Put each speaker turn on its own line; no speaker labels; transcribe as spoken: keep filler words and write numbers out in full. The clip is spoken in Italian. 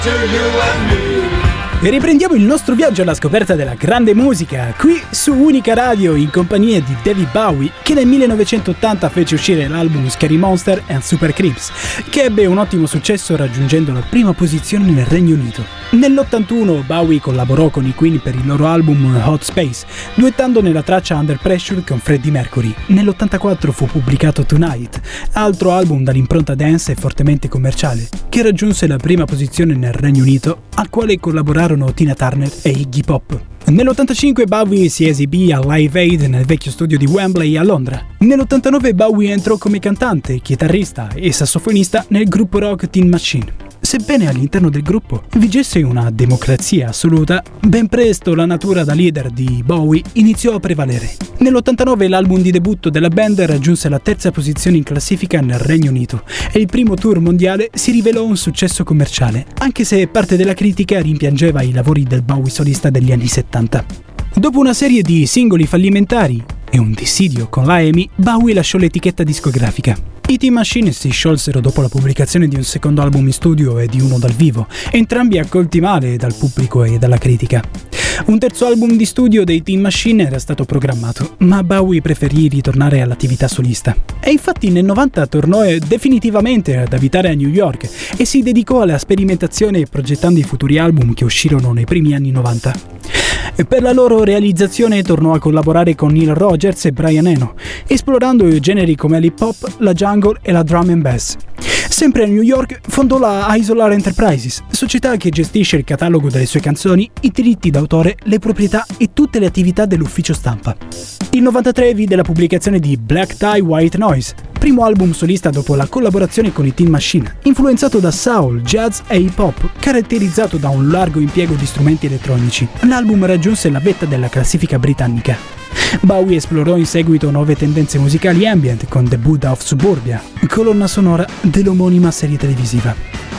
E riprendiamo il nostro viaggio alla scoperta della grande musica, qui su Unica Radio in compagnia di David Bowie, che nel millenovecentottanta fece uscire l'album Scary Monster and Super Creeps, che ebbe un ottimo successo raggiungendo la prima posizione nel Regno Unito. Nell'ottantuno Bowie collaborò con i Queen per il loro album Hot Space, duettando nella traccia Under Pressure con Freddie Mercury. Nell'ottantaquattro fu pubblicato Tonight, altro album dall'impronta dance e fortemente commerciale, che raggiunse la prima posizione nel Regno Unito, al quale collaborarono Tina Turner e Iggy Pop. Nell'ottantacinque Bowie si esibì al Live Aid nel vecchio studio di Wembley a Londra. Nell'ottantanove Bowie entrò come cantante, chitarrista e sassofonista nel gruppo rock Tin Machine. Sebbene all'interno del gruppo vigesse una democrazia assoluta, ben presto la natura da leader di Bowie iniziò a prevalere. Nell'ottantanove l'album di debutto della band raggiunse la terza posizione in classifica nel Regno Unito e il primo tour mondiale si rivelò un successo commerciale, anche se parte della critica rimpiangeva i lavori del Bowie solista degli anni settanta. Dopo una serie di singoli fallimentari e un dissidio con la EMI, Bowie lasciò l'etichetta discografica. I Tin Machine si sciolsero dopo la pubblicazione di un secondo album in studio e di uno dal vivo, entrambi accolti male dal pubblico e dalla critica. Un terzo album di studio dei Tin Machine era stato programmato, ma Bowie preferì ritornare all'attività solista. E infatti nel novanta tornò definitivamente ad abitare a New York e si dedicò alla sperimentazione progettando i futuri album che uscirono nei primi anni novanta. E per la loro realizzazione tornò a collaborare con Neil Rogers e Brian Eno, esplorando generi come l'hip hop, la jungle e la drum and bass. Sempre a New York fondò la Isolar Enterprises, società che gestisce il catalogo delle sue canzoni, i diritti d'autore, le proprietà e tutte le attività dell'ufficio stampa. Il novantatré vide la pubblicazione di Black Tie White Noise, primo album solista dopo la collaborazione con i Tin Machine, influenzato da soul, jazz e hip hop, caratterizzato da un largo impiego di strumenti elettronici. L'album raggiunse la vetta della classifica britannica. Bowie esplorò in seguito nuove tendenze musicali ambient con The Buddha of Suburbia, colonna sonora dell'omonima serie televisiva.